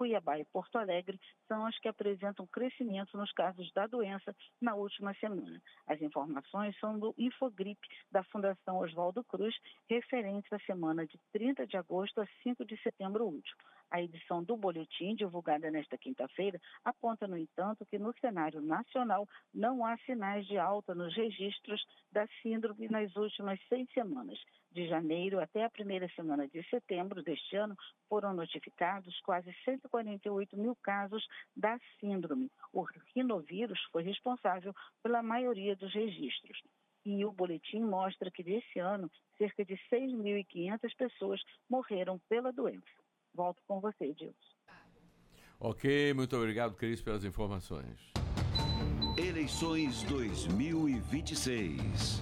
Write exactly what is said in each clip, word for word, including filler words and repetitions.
Cuiabá e Porto Alegre são as que apresentam crescimento nos casos da doença na última semana. As informações são do Infogripe, da Fundação Oswaldo Cruz, referentes à semana de trinta de agosto a cinco de setembro último. A edição do boletim, divulgada nesta quinta-feira, aponta, no entanto, que no cenário nacional não há sinais de alta nos registros da síndrome nas últimas seis semanas. De janeiro até a primeira semana de setembro deste ano, foram notificados quase cento e quarenta e oito mil casos da síndrome. O rinovírus foi responsável pela maioria dos registros. E o boletim mostra que, desse ano, cerca de seis mil e quinhentas pessoas morreram pela doença. Volto com você, Edilson. Ok, muito obrigado, Cris, pelas informações. Eleições dois mil e vinte e seis.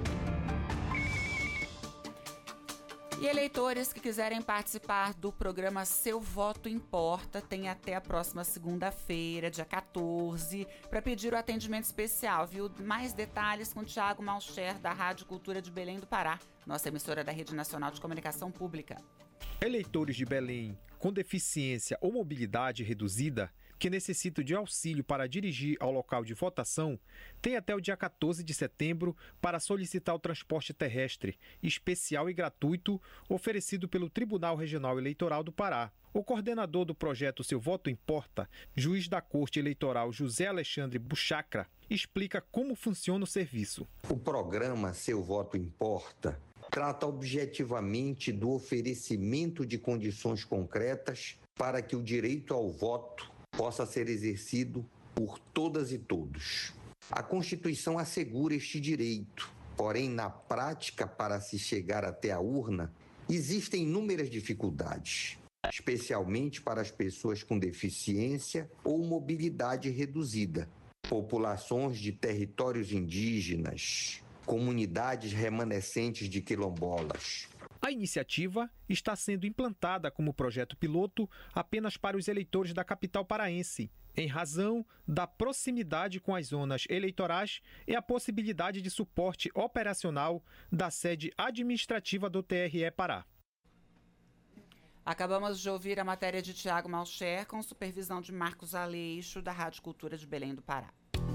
E eleitores que quiserem participar do programa Seu Voto Importa têm até a próxima segunda-feira, dia quatorze, para pedir o atendimento especial, viu? Mais detalhes com o Tiago Malcher, da Rádio Cultura de Belém do Pará, nossa emissora da Rede Nacional de Comunicação Pública. Eleitores de Belém com deficiência ou mobilidade reduzida que necessitam de auxílio para dirigir ao local de votação têm até o dia quatorze de setembro para solicitar o transporte terrestre especial e gratuito oferecido pelo Tribunal Regional Eleitoral do Pará. O coordenador do projeto Seu Voto Importa, juiz da Corte Eleitoral José Alexandre Buchacra, explica como funciona o serviço. O programa Seu Voto Importa trata objetivamente do oferecimento de condições concretas para que o direito ao voto possa ser exercido por todas e todos. A Constituição assegura este direito, porém, na prática, para se chegar até a urna, existem inúmeras dificuldades, especialmente para as pessoas com deficiência ou mobilidade reduzida, populações de territórios indígenas, comunidades remanescentes de quilombolas. A iniciativa está sendo implantada como projeto piloto apenas para os eleitores da capital paraense, em razão da proximidade com as zonas eleitorais e a possibilidade de suporte operacional da sede administrativa do T R E Pará. Acabamos de ouvir a matéria de Tiago Malcher com supervisão de Marcos Aleixo, da Rádio Cultura de Belém do Pará.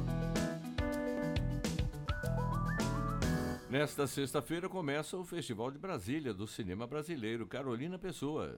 Nesta sexta-feira começa o Festival de Brasília do Cinema Brasileiro. Carolina Pessoa.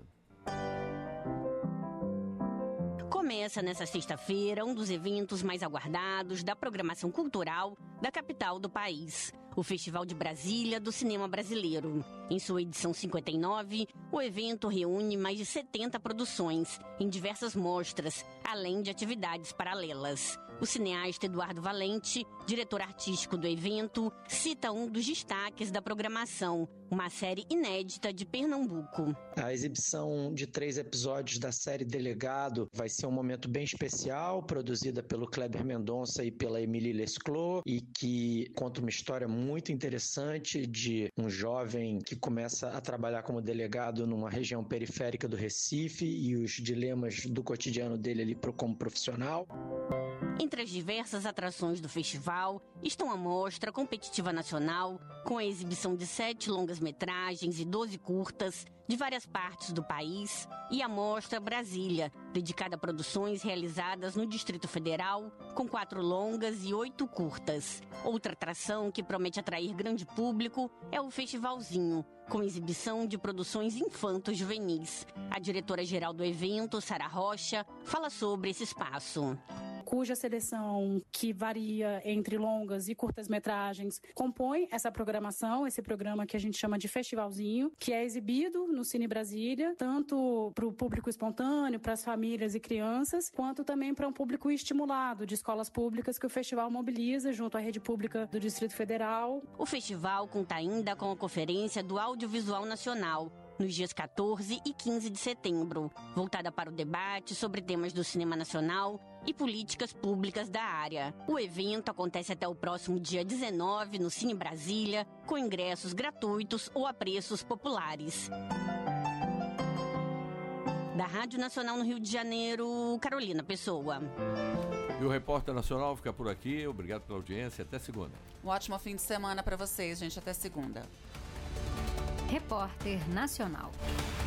Começa nesta sexta-feira um dos eventos mais aguardados da programação cultural da capital do país, o Festival de Brasília do Cinema Brasileiro. Em sua edição cinquenta e nove, o evento reúne mais de setenta produções em diversas mostras, além de atividades paralelas. O cineasta Eduardo Valente, diretor artístico do evento, cita um dos destaques da programação, uma série inédita de Pernambuco. A exibição de três episódios da série Delegado vai ser um momento bem especial, produzida pelo Kleber Mendonça e pela Emily Lesclos, e que conta uma história muito interessante de um jovem que começa a trabalhar como delegado numa região periférica do Recife e os dilemas do cotidiano dele ali como profissional. Entre as diversas atrações do festival estão a Mostra Competitiva Nacional, com a exibição de sete longas-metragens e doze curtas de várias partes do país, e a Mostra Brasília, dedicada a produções realizadas no Distrito Federal, com quatro longas e oito curtas. Outra atração que promete atrair grande público é o Festivalzinho, com exibição de produções infanto-juvenis. A diretora-geral do evento, Sara Rocha, fala sobre esse espaço. Cuja seleção, que varia entre longas e curtas-metragens, compõe essa programação, esse programa que a gente chama de Festivalzinho, que é exibido no Cine Brasília, tanto para o público espontâneo, para as famílias e crianças, quanto também para um público estimulado de escolas públicas que o festival mobiliza junto à rede pública do Distrito Federal. O festival conta ainda com a Conferência do Audiovisual Nacional, nos dias quatorze e quinze de setembro, voltada para o debate sobre temas do cinema nacional e políticas públicas da área. O evento acontece até o próximo dia dezenove no Cine Brasília, com ingressos gratuitos ou a preços populares. Da Rádio Nacional no Rio de Janeiro, Carolina Pessoa. E o Repórter Nacional fica por aqui. Obrigado pela audiência. Até segunda. Um ótimo fim de semana para vocês, gente. Até segunda. Repórter Nacional.